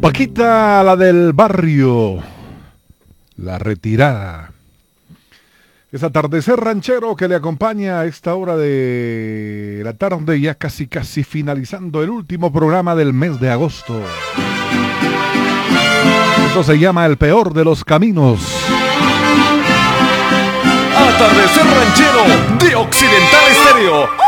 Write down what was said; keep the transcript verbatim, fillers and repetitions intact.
Paquita, la del barrio, La Retirada. Es atardecer ranchero que le acompaña a esta hora de la tarde, ya casi casi finalizando el último programa del mes de agosto. Esto se llama El Peor de los Caminos. Atardecer ranchero de Occidental Estéreo.